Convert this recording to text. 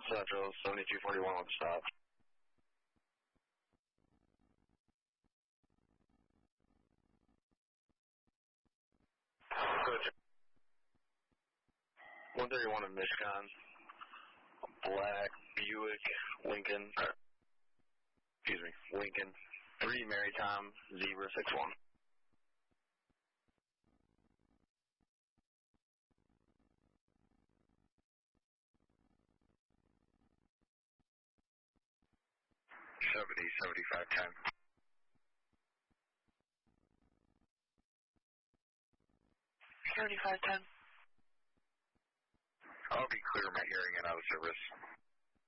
Central, 7241 on the stop. Coach. 131 in Michigan. Black Buick Lincoln. Lincoln. 3 Mary Tom, Zebra 61. $70, 7510. $7510. I'll be clear, my hearing and out of service.